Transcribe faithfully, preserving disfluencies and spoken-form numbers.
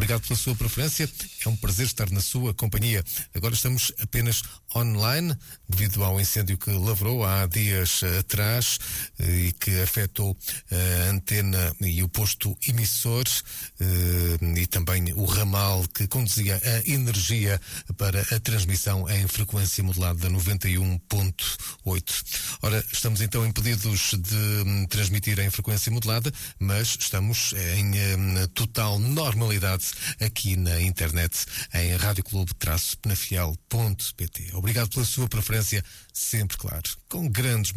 obrigado pela sua preferência. É um prazer estar na sua companhia. Agora estamos apenas online, devido ao incêndio que lavrou há dias atrás e que afetou a antena e o posto emissor e também o ramal que conduzia a energia para a transmissão em frequência modulada noventa e um ponto oito. Ora, estamos então impedidos de transmitir em frequência modulada, mas estamos em total normalidade aqui na internet, em radioclube traço penafiel ponto pt. Obrigado pela sua preferência, sempre, claro, com grandes